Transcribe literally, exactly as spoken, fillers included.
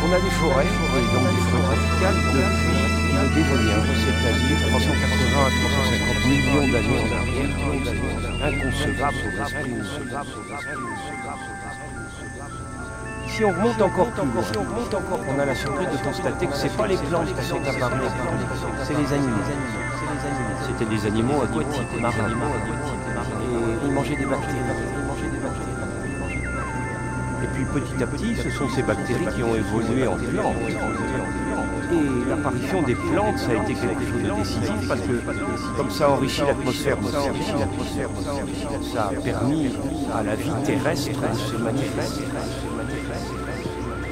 On a des forêts, et donc des forêts tropicales, depuis le Dévonien, c'est-à-dire trois cent quatre-vingts à trois cent cinquante millions d'années en arrière, inconcevable pour l'esprit humain. Si on remonte encore plus loin, on a la surprise de constater que ce n'est pas les plantes qui sont apparues, c'est les animaux. C'était des animaux aquatiques, marins, et ils mangeaient des bactéries. Et puis petit à petit, ce sont ces bactéries qui ont évolué en plantes. Et l'apparition des plantes, ça a été quelque chose de décisif parce que comme ça enrichit l'atmosphère, ça a permis à la vie terrestre de se manifester.